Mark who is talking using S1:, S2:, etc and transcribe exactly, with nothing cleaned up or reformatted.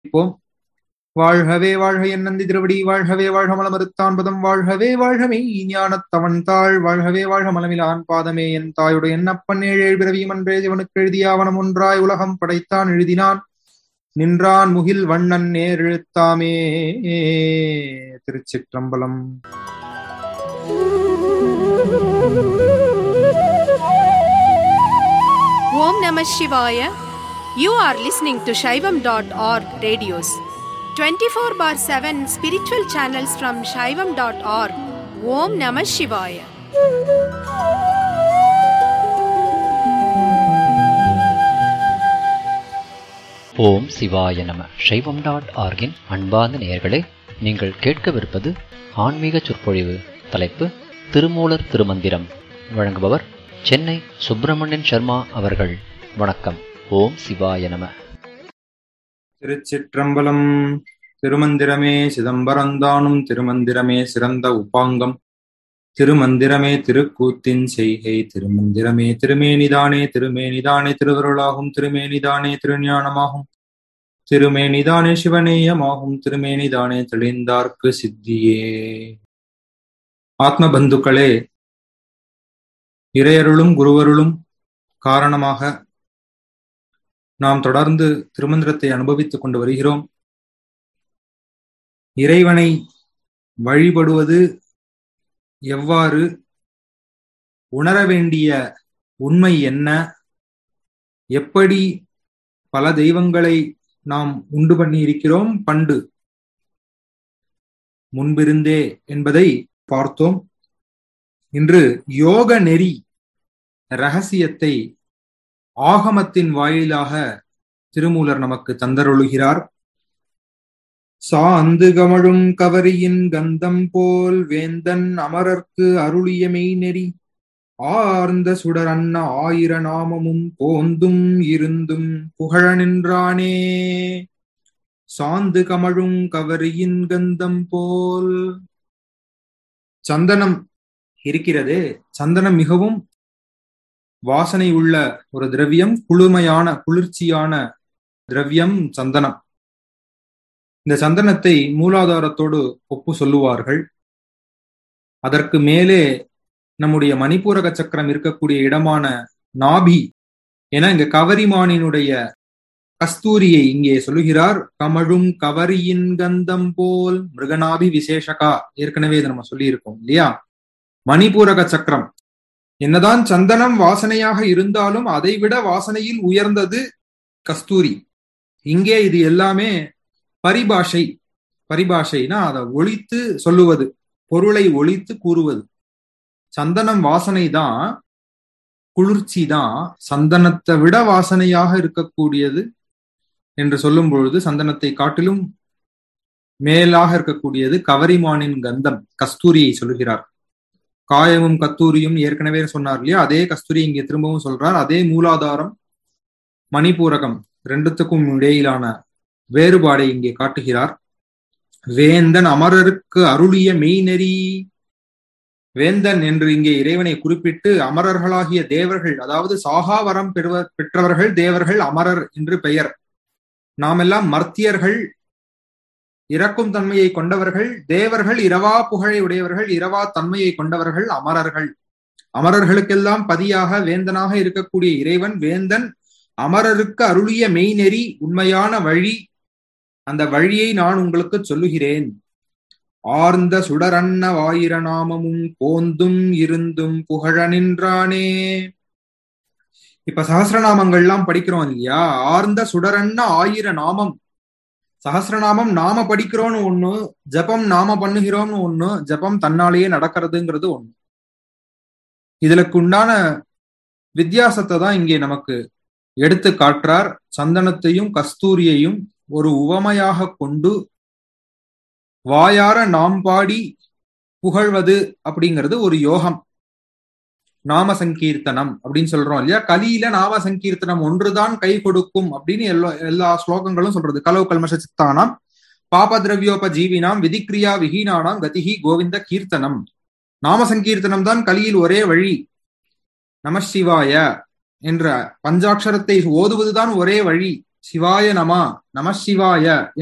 S1: போம். வாழ்கவே வாழ்க என் நந்தி திருவடி, வாழ்கவே வாழ்க மலமறுத்தான் பதம், வாழ்கவே வாழ்கமே ஞானத்தவன் தாள், வாழ்கவே வாழ்க மலமிலான் பாதமே. என் தாயுடைய என்னப்பன் ஏழு ஏழு பிறவியும் அன்றே இவனுக்கு எழுதியாவனம் ஒன்றாய் உலகம் படைத்தான் எழுதினான் நின்றான் முகில் வண்ணன் நேர் எழுத்தாமே. திருச்சிற்றம்பலம்.
S2: Om Namah Shivaya. You are listening to Shaivam dot org radios. twenty-four bar seven spiritual channels from Shaivam dot org. Om Namah Shivaya.
S3: ஓம் சிவாய நம. சைவம் டாட் ஆர்கின் அன்பார்ந்த நேயர்களே, நீங்கள் கேட்கவிருப்பது ஆன்மீக சொற்பொழிவு. தலைப்பு திருமூலர் திருமந்திரம். வழங்குபவர் சென்னை சுப்பிரமணியன் சர்மா அவர்கள். வணக்கம். ஓம் சிவாய நம.
S1: திருச்சிற்றம்பலம். திருமந்திரமே சிதம்பரந்தானும் திருமந்திரமே சிறந்த உபாங்கம், திருமந்திரமே திருக்கூத்தின் செய்கை, திருமந்திரமே திருமேனிதானே திருமேனிதானே திருவருளாகும், திருமேனிதானே திருஞானமாகும், திருமேனிதானே சிவநேயமாகும், திருமேனிதானே தெளிந்தார்க்கு சித்தியே. ஆத்ம பந்துக்களே, இறையருளும் குருவருளும் காரணமாக நாம் தொடர்ந்து திருமந்திரத்தை அனுபவித்துக் கொண்டு வருகிறோம். இறைவனை வழிபடுவது எவ்வாறு, உணர வேண்டிய உண்மை என்ன, எப்படி பல தெய்வங்களை நாம் உண்டு பண்ணி இருக்கிறோம் பண்டு முன்பிருந்தே என்பதை பார்த்தோம். இன்று யோக நெறி ரகசியத்தை ஆகமத்தின் வாயிலாக திருமூலர் நமக்கு தந்தருளுகிறார். சாந்து கமழும் கவரியின் கந்தம் போல் வேந்தன் அமரர்க்கு அருளிய மெய்நெறி, ஆர்ந்த சுடர் அன்ன ஆயிர நாமமும் போந்தும் இருந்தும் புகழ நின்றானே. சாந்து கமழும் கவரியின் கந்தம் போல். சந்தனம் இருக்கிறதே, சந்தனம் மிகவும் வாசனை உள்ள ஒரு திரவியம், குளுமையான குளிர்ச்சியான திரவியம் சந்தனம். இந்த சந்தனத்தை மூலாதாரத்தோடு ஒப்பு சொல்லுவார்கள். அதற்கு மேலே நம்முடைய மணிப்பூரக சக்கரம் இருக்கக்கூடிய இடமான நாபி என இங்க கவரிமானினுடைய கஸ்தூரியை இங்கே சொல்லுகிறார். கமழும் கவரியின் கந்தம் போல் மிருகநாபி விசேஷகா. ஏற்கனவே இதை நம்ம சொல்லி இருக்கோம் இல்லையா? மணிப்பூரக சக்கரம் என்னதான் சந்தனம் வாசனையாக இருந்தாலும் அதைவிட வாசனையில் உயர்ந்தது கஸ்தூரி. இங்கே இது எல்லாமே பரிபாஷை. பரிபாஷைனா அதை ஒழித்து சொல்லுவது, பொருளை ஒழித்து கூறுவது. சந்தனம் வாசனை தான், குளிர்ச்சி தான். சந்தனத்தை விட வாசனையாக இருக்கக்கூடியது என்று சொல்லும் பொழுது சந்தனத்தை காட்டிலும் மேலாக இருக்கக்கூடியது கவரிமானின் கந்தம், கஸ்தூரியை சொல்லுகிறார். காயமும் கத்தூரியும் ஏற்கனவே சொன்னார் இல்லையா? அதே கஸ்தூரி இங்கே திரும்பவும் சொல்றார். அதே மூலாதாரம் மணிப்பூரகம் ரெண்டுத்துக்கும் இடையிலான வேறுபாடை இங்கே காட்டுகிறார். வேந்தன் அமரருக்கு அருளிய மெய்நெறி. வேந்தன் என்று இங்கே இறைவனை குறிப்பிட்டு அமரர்களாகிய தேவர்கள், அதாவது சாகாவரம் பெற்றவர்கள் தேவர்கள், அமரர் என்று பெயர். நாம் எல்லாம் மர்த்தியர்கள், இறக்கும் தன்மையை கொண்டவர்கள். தேவர்கள் இரவா புகழை உடையவர்கள், இரவா தன்மையை கொண்டவர்கள் அமரர்கள். அமரர்களுக்கெல்லாம் பதியாக வேந்தனாக இருக்கக்கூடிய இறைவன் வேந்தன் அமரருக்கு அருளிய மெய்நெறி, உண்மையான வழி. அந்த வழியை நான் உங்களுக்கு சொல்லுகிறேன். ஆர்ந்த சுடரன்ன ஆயிர நாமமும் போந்தும் இருந்தும் புகழ நின்றானே. இப்ப சகசிரநாமங்கள்லாம் படிக்கிறோம் இல்லையா? ஆர்ந்த சுடரன்ன ஆயிர நாமம். சகசிரநாமம் நாம படிக்கிறோம்னு ஒண்ணு, ஜபம் நாம பண்ணுகிறோம்னு ஒண்ணு, ஜபம் தன்னாலேயே நடக்கிறதுங்கிறது ஒண்ணு. இதுக்கு உண்டான வித்தியாசத்தை தான் இங்கே நமக்கு எடுத்து காட்டுறார். சந்தனத்தையும் கஸ்தூரியையும் ஒரு உவமையாக கொண்டு வாயார நாம் பாடி புகழ்வது அப்படிங்கிறது ஒரு யோகம். நாம சங்கீர்த்தனம் அப்படின்னு சொல்றோம் இல்லையா? கலியில நாம சங்கீர்த்தனம் ஒன்றுதான் கை கொடுக்கும் அப்படின்னு எல்லா எல்லா ஸ்லோகங்களும் சொல்றது. கலவு கல்மஷ சித்தானாம் பாப திரவியோப ஜீவினாம் விதிக்ரியா விஹீனானாம் கதிஹி கோவிந்த கீர்த்தனம். நாம சங்கீர்த்தனம் தான் கலியில் ஒரே வழி. நம சிவாய என்ற பஞ்சாட்சரத்தை ஓதுவதுதான் ஒரே வழி. சிவாய நம நம சிவாய